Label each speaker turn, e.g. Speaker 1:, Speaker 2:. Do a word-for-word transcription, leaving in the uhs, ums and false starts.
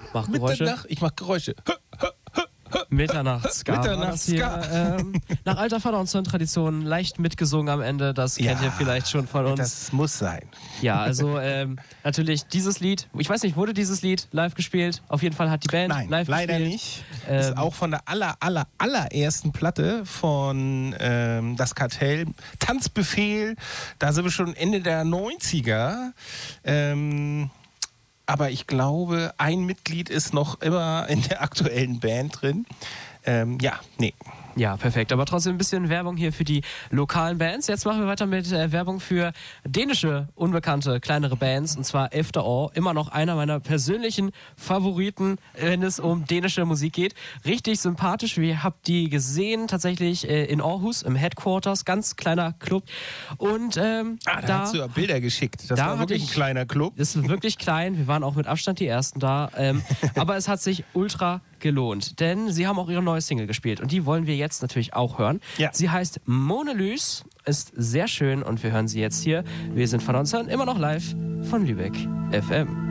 Speaker 1: Mach Geräusche.
Speaker 2: Mitternacht, ich mach Geräusche.
Speaker 1: Mitternachts-Ska.
Speaker 2: Mitternachts-Ska.
Speaker 1: Ähm, nach alter Vater- und Sohn-Tradition leicht mitgesungen am Ende. Das kennt
Speaker 2: Ja,
Speaker 1: ihr vielleicht schon von uns.
Speaker 2: Das muss sein.
Speaker 1: Ja, also ähm, natürlich dieses Lied. Ich weiß nicht, wurde dieses Lied live gespielt? Auf jeden Fall hat die Band
Speaker 2: Nein,
Speaker 1: live
Speaker 2: leider
Speaker 1: gespielt.
Speaker 2: nicht.
Speaker 1: Ähm,
Speaker 2: ist auch von der aller, aller, allerersten Platte von ähm, Das Kartell, Tanzbefehl. Da sind wir schon Ende der neunziger. Ähm, aber ich glaube, ein Mitglied ist noch immer in der aktuellen Band drin. Ähm, ja, nee.
Speaker 1: Ja, perfekt. Aber trotzdem ein bisschen Werbung hier für die lokalen Bands. Jetzt machen wir weiter mit äh, Werbung für dänische, unbekannte, kleinere Bands. Und zwar After All. Immer noch einer meiner persönlichen Favoriten, wenn es um dänische Musik geht. Richtig sympathisch. Wir habt die gesehen, tatsächlich äh, in Aarhus, im Headquarters. Ganz kleiner Club. Und ähm,
Speaker 2: Ah, da,
Speaker 1: da
Speaker 2: hast du ja Bilder geschickt. Das
Speaker 1: da
Speaker 2: war
Speaker 1: hatte
Speaker 2: wirklich
Speaker 1: ich-
Speaker 2: ein kleiner Club.
Speaker 1: Das ist wirklich klein. Wir waren auch mit Abstand die Ersten da. Ähm, aber es hat sich ultra gelohnt. Denn sie haben auch ihre neue Single gespielt. Und die wollen wir jetzt natürlich auch hören.
Speaker 2: Ja.
Speaker 1: Sie heißt Monelys, ist sehr schön und wir hören sie jetzt hier. Wir sind von uns hören immer noch live von Lübeck F M.